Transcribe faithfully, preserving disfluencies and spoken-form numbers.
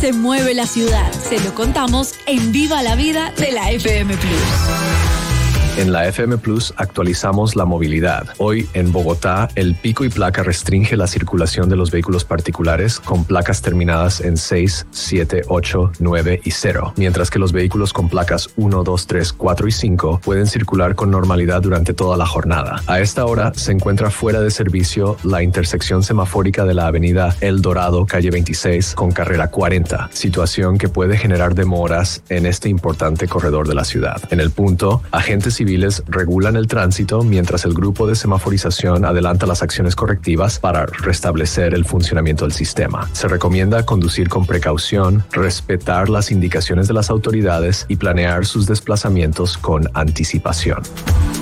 Se mueve la ciudad. Se lo contamos en Viva la Vida de la F M Plus. En la F M Plus actualizamos la movilidad. Hoy en Bogotá, el pico y placa restringe la circulación de los vehículos particulares con placas terminadas en seis, siete, ocho, nueve y cero, mientras que los vehículos con placas uno, dos, tres, cuatro y cinco pueden circular con normalidad durante toda la jornada. A esta hora se encuentra fuera de servicio la intersección semafórica de la avenida El Dorado, calle veintiséis, con carrera cuarenta, situación que puede generar demoras en este importante corredor de la ciudad. En el punto, agentes civiles regulan el tránsito mientras el grupo de semaforización adelanta las acciones correctivas para restablecer el funcionamiento del sistema. Se recomienda conducir con precaución, respetar las indicaciones de las autoridades y planear sus desplazamientos con anticipación.